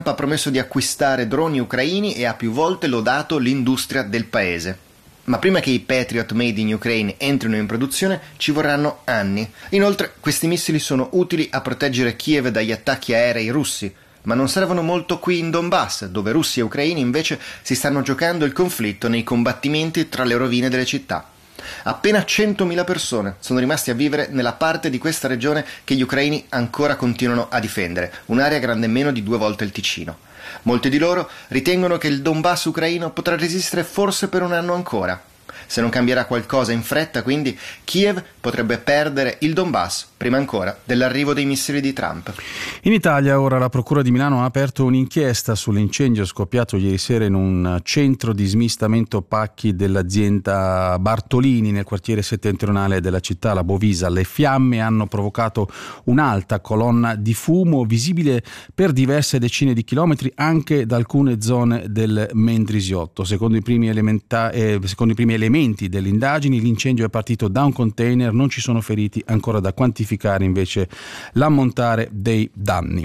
ha promesso di acquistare droni ucraini e ha più volte lodato l'industria del paese. Ma prima che i Patriot made in Ukraine entrino in produzione ci vorranno anni. Inoltre, questi missili sono utili a proteggere Kiev dagli attacchi aerei russi, ma non servono molto qui in Donbass, dove russi e ucraini invece si stanno giocando il conflitto nei combattimenti tra le rovine delle città. Appena 100.000 persone sono rimasti a vivere nella parte di questa regione che gli ucraini ancora continuano a difendere, un'area grande meno di 2 volte il Ticino. Molti di loro ritengono che il Donbass ucraino potrà resistere forse per un anno ancora. Se non cambierà qualcosa in fretta, quindi, Kiev potrebbe perdere il Donbass prima ancora dell'arrivo dei missili di Trump. In Italia ora la Procura di Milano ha aperto un'inchiesta sull'incendio scoppiato ieri sera in un centro di smistamento pacchi dell'azienda Bartolini nel quartiere settentrionale della città, la Bovisa. Le fiamme hanno provocato un'alta colonna di fumo visibile per diverse decine di chilometri anche da alcune zone del Mendrisiotto. Secondo i primi elementi delle indagini, l'incendio è partito da un container, non ci sono feriti, ancora da quantificare invece l'ammontare dei danni.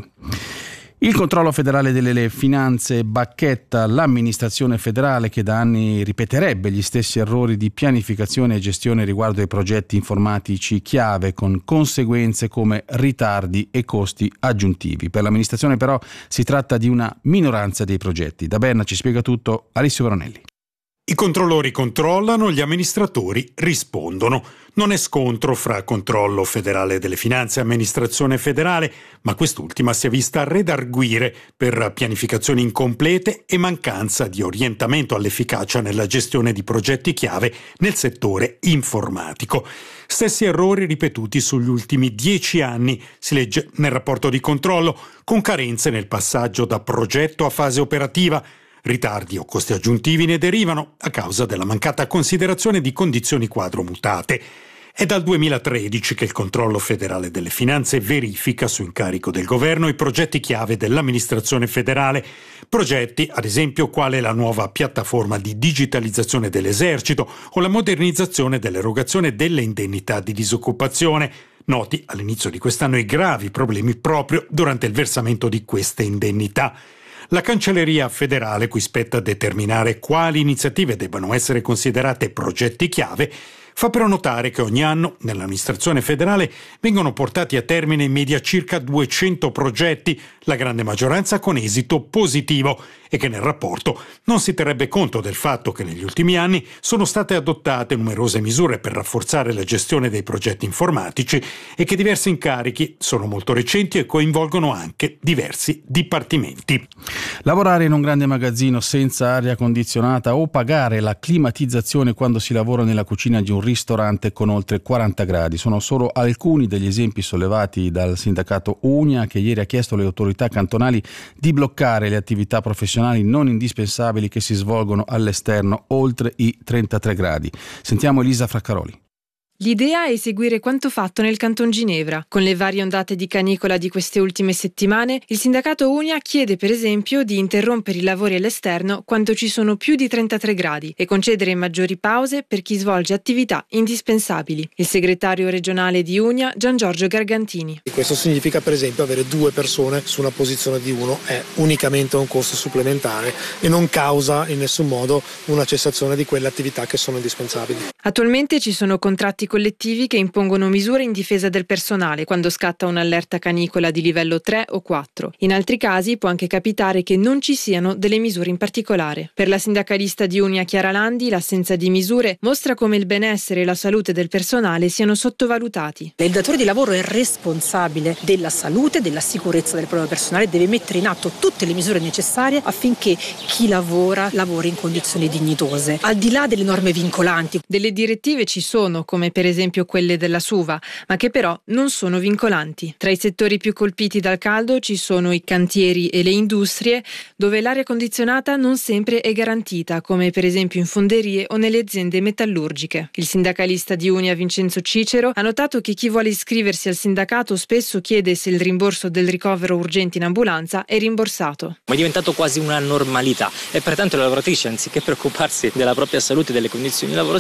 Il controllo federale delle finanze bacchetta l'amministrazione federale che da anni ripeterebbe gli stessi errori di pianificazione e gestione riguardo ai progetti informatici chiave, con conseguenze come ritardi e costi aggiuntivi. Per l'amministrazione però si tratta di una minoranza dei progetti. Da Berna ci spiega tutto Alessio Veronelli. I controllori controllano, gli amministratori rispondono. Non è scontro fra controllo federale delle finanze e amministrazione federale, ma quest'ultima si è vista redarguire per pianificazioni incomplete e mancanza di orientamento all'efficacia nella gestione di progetti chiave nel settore informatico. Stessi errori ripetuti sugli ultimi 10 anni, si legge nel rapporto di controllo, con carenze nel passaggio da progetto a fase operativa. Ritardi o costi aggiuntivi ne derivano a causa della mancata considerazione di condizioni quadro mutate. È dal 2013 che il controllo federale delle finanze verifica su incarico del governo i progetti chiave dell'amministrazione federale. Progetti, ad esempio, quale la nuova piattaforma di digitalizzazione dell'esercito o la modernizzazione dell'erogazione delle indennità di disoccupazione. Noti all'inizio di quest'anno i gravi problemi proprio durante il versamento di queste indennità. La Cancelleria federale, cui spetta determinare quali iniziative debbano essere considerate progetti chiave, fa però notare che ogni anno nell'amministrazione federale vengono portati a termine in media circa 200 progetti, la grande maggioranza con esito positivo, e che nel rapporto non si terrebbe conto del fatto che negli ultimi anni sono state adottate numerose misure per rafforzare la gestione dei progetti informatici e che diversi incarichi sono molto recenti e coinvolgono anche diversi dipartimenti. Lavorare in un grande magazzino senza aria condizionata o pagare la climatizzazione quando si lavora nella cucina di un ristorante con oltre 40 gradi sono solo alcuni degli esempi sollevati dal sindacato Unia, che ieri ha chiesto alle autorità cantonali di bloccare le attività professionali non indispensabili che si svolgono all'esterno oltre i 33 gradi. Sentiamo Elisa Fraccaroli. L'idea è eseguire quanto fatto nel Canton Ginevra. Con le varie ondate di canicola di queste ultime settimane, il sindacato Unia chiede per esempio di interrompere i lavori all'esterno quando ci sono più di 33 gradi e concedere maggiori pause per chi svolge attività indispensabili. Il segretario regionale di Unia, Gian Giorgio Gargantini. Questo significa per esempio avere 2 persone su una posizione di 1, è unicamente un costo supplementare e non causa in nessun modo una cessazione di quelle attività che sono indispensabili. Attualmente ci sono contratti collettivi che impongono misure in difesa del personale quando scatta un'allerta canicola di livello 3 o 4. In altri casi può anche capitare che non ci siano delle misure in particolare. Per la sindacalista di Unia Chiara Landi, l'assenza di misure mostra come il benessere e la salute del personale siano sottovalutati. Il datore di lavoro è responsabile della salute, della sicurezza del proprio personale, deve mettere in atto tutte le misure necessarie affinché chi lavori in condizioni dignitose, al di là delle norme vincolanti. Delle direttive ci sono, come per esempio quelle della SUVA, ma che però non sono vincolanti. Tra i settori più colpiti dal caldo ci sono i cantieri e le industrie, dove l'aria condizionata non sempre è garantita, come per esempio in fonderie o nelle aziende metallurgiche. Il sindacalista di Unia Vincenzo Cicero ha notato che chi vuole iscriversi al sindacato spesso chiede se il rimborso del ricovero urgente in ambulanza è rimborsato. Ma è diventato quasi una normalità e pertanto le lavoratrici, anziché preoccuparsi della propria salute e delle condizioni di lavoro, si preoccupano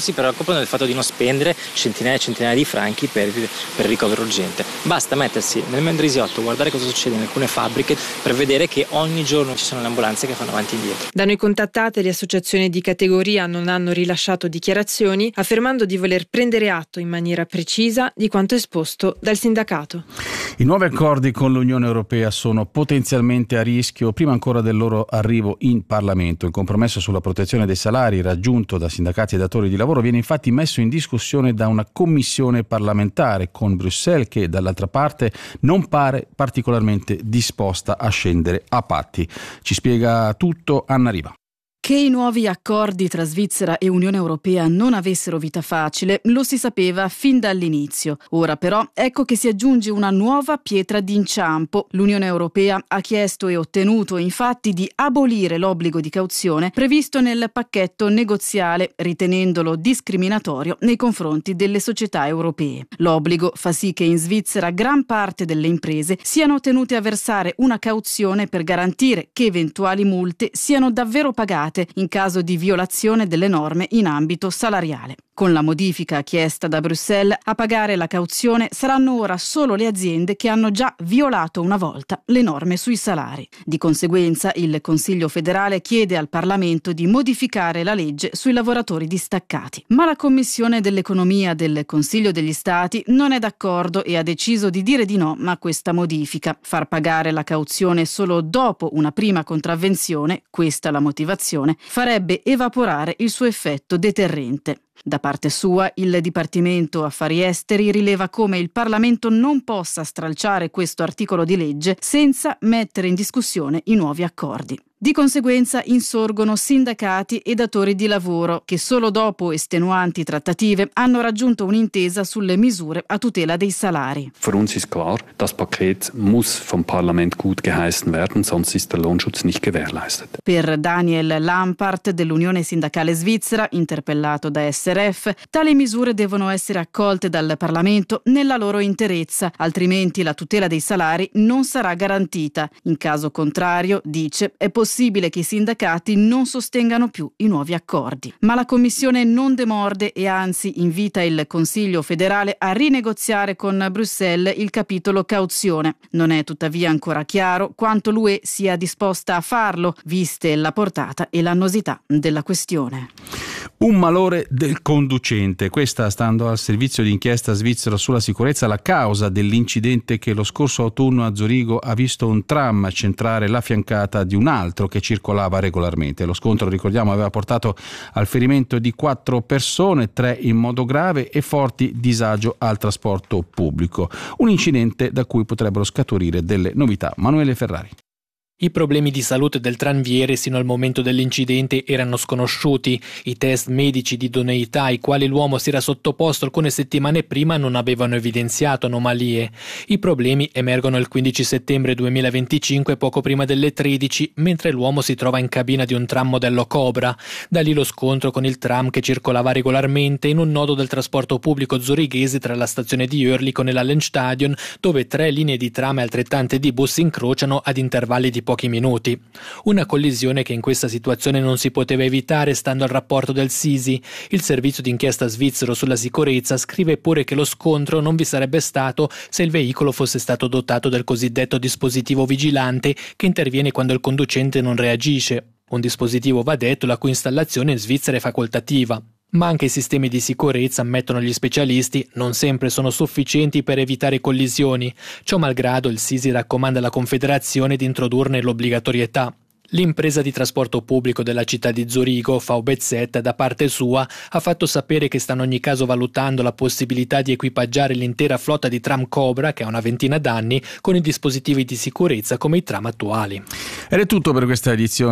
colpano del fatto di non spendere centinaia e centinaia di franchi per il ricovero urgente. Basta mettersi nel Mendrisiotto, guardare cosa succede in alcune fabbriche per vedere che ogni giorno ci sono le ambulanze che fanno avanti e indietro. Da noi contattate, le associazioni di categoria non hanno rilasciato dichiarazioni, affermando di voler prendere atto in maniera precisa di quanto esposto dal sindacato. I nuovi accordi con l'Unione Europea sono potenzialmente a rischio prima ancora del loro arrivo in Parlamento. Il compromesso sulla protezione dei salari raggiunto da sindacati e datori di lavoro viene infatti messo in discussione da una commissione parlamentare, con Bruxelles che dall'altra parte non pare particolarmente disposta a scendere a patti. Ci spiega tutto Anna Riva. Che i nuovi accordi tra Svizzera e Unione Europea non avessero vita facile lo si sapeva fin dall'inizio. Ora però ecco che si aggiunge una nuova pietra d'inciampo. L'Unione Europea ha chiesto e ottenuto infatti di abolire l'obbligo di cauzione previsto nel pacchetto negoziale, ritenendolo discriminatorio nei confronti delle società europee. L'obbligo fa sì che in Svizzera gran parte delle imprese siano tenute a versare una cauzione per garantire che eventuali multe siano davvero pagate in caso di violazione delle norme in ambito salariale. Con la modifica chiesta da Bruxelles, a pagare la cauzione saranno ora solo le aziende che hanno già violato una volta le norme sui salari. Di conseguenza, il Consiglio federale chiede al Parlamento di modificare la legge sui lavoratori distaccati. Ma la Commissione dell'Economia del Consiglio degli Stati non è d'accordo e ha deciso di dire di no a questa modifica. Far pagare la cauzione solo dopo una prima contravvenzione, questa la motivazione, farebbe evaporare il suo effetto deterrente. Da parte sua, il Dipartimento Affari Esteri rileva come il Parlamento non possa stralciare questo articolo di legge senza mettere in discussione i nuovi accordi. Di conseguenza insorgono sindacati e datori di lavoro che solo dopo estenuanti trattative hanno raggiunto un'intesa sulle misure a tutela dei salari. Für uns ist klar, das Paket muss vom Parlament gut geheißen werden, sonst ist der Lohnschutz nicht gewährleistet. Per Daniel Lampart dell'Unione Sindacale Svizzera, interpellato da SRF, tali misure devono essere accolte dal Parlamento nella loro interezza, altrimenti la tutela dei salari non sarà garantita. In caso contrario, dice, è possibile che i sindacati non sostengano più i nuovi accordi. Ma la Commissione non demorde e anzi invita il Consiglio federale a rinegoziare con Bruxelles il capitolo cauzione. Non è tuttavia ancora chiaro quanto l'UE sia disposta a farlo, viste la portata e l'annosità della questione. Un malore del conducente. Questa, stando al servizio di inchiesta svizzero sulla sicurezza, la causa dell'incidente che lo scorso autunno a Zurigo ha visto un tram centrare la fiancata di un altro che circolava regolarmente. Lo scontro, ricordiamo, aveva portato al ferimento di 4 persone, 3 in modo grave e forti disagio al trasporto pubblico. Un incidente da cui potrebbero scaturire delle novità. Manuele Ferrari. I problemi di salute del tranviere sino al momento dell'incidente erano sconosciuti. I test medici di idoneità ai quali l'uomo si era sottoposto alcune settimane prima non avevano evidenziato anomalie. I problemi emergono il 15 settembre 2025, poco prima delle 13, mentre l'uomo si trova in cabina di un tram modello Cobra. Da lì lo scontro con il tram che circolava regolarmente in un nodo del trasporto pubblico zurighese tra la stazione di Oerlikon e l'Allenstadion, dove 3 linee di tram e altrettante di bus incrociano ad intervalli di pochi minuti. Una collisione che in questa situazione non si poteva evitare stando al rapporto del SISI. Il servizio d'inchiesta svizzero sulla sicurezza scrive pure che lo scontro non vi sarebbe stato se il veicolo fosse stato dotato del cosiddetto dispositivo vigilante che interviene quando il conducente non reagisce. Un dispositivo, va detto, la cui installazione in Svizzera è facoltativa. Ma anche i sistemi di sicurezza, ammettono gli specialisti, non sempre sono sufficienti per evitare collisioni. Ciò malgrado, il SISI raccomanda alla Confederazione di introdurne l'obbligatorietà. L'impresa di trasporto pubblico della città di Zurigo, VBZ, da parte sua, ha fatto sapere che sta in ogni caso valutando la possibilità di equipaggiare l'intera flotta di tram Cobra, che ha una ventina d'anni, con i dispositivi di sicurezza come i tram attuali. Ed è tutto per questa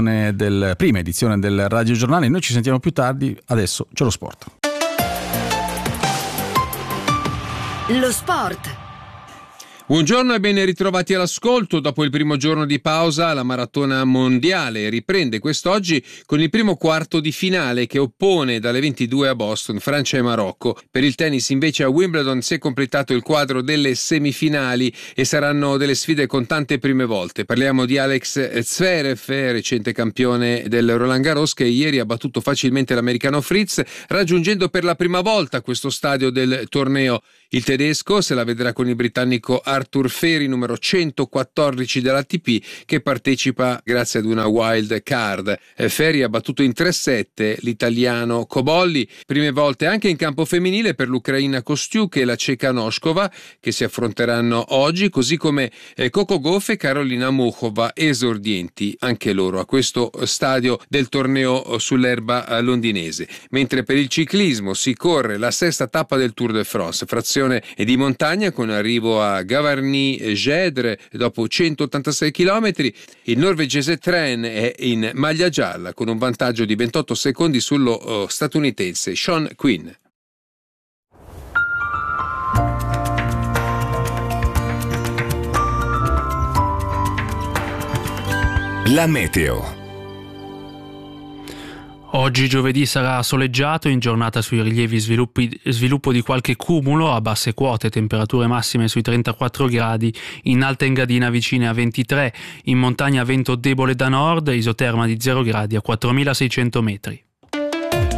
prima edizione del Radio Giornale. Noi ci sentiamo più tardi, adesso c'è lo sport. Lo sport. Buongiorno e ben ritrovati all'ascolto. Dopo il primo giorno di pausa, la maratona mondiale riprende quest'oggi con il primo quarto di finale che oppone dalle 22 a Boston Francia e Marocco. Per il tennis invece a Wimbledon si è completato il quadro delle semifinali e saranno delle sfide con tante prime volte. Parliamo di Alex Zverev, recente campione del Roland Garros, che ieri ha battuto facilmente l'americano Fritz, raggiungendo per la prima volta questo stadio del torneo. Il tedesco se la vedrà con il britannico Arthur Feri, numero 114 dell'ATP, che partecipa grazie ad una wild card. Feri ha battuto in 3-7 l'italiano Cobolli. Prime volte anche in campo femminile per l'ucraina Kostiuk e la ceca Noskova, che si affronteranno oggi, così come Coco Gauff e Karolina Muchova, esordienti anche loro a questo stadio del torneo sull'erba londinese. Mentre per il ciclismo si corre la sesta tappa del Tour de France, frazione e di montagna con arrivo a Gavarnie-Gedre dopo 186 km. Il norvegese Tren è in maglia gialla con un vantaggio di 28 secondi sullo statunitense Sean Quinn. La meteo. Oggi giovedì sarà soleggiato, in giornata sui rilievi sviluppo di qualche cumulo a basse quote, temperature massime sui 34 gradi, in alta Engadina vicine a 23, in montagna vento debole da nord, isoterma di 0 gradi a 4600 metri.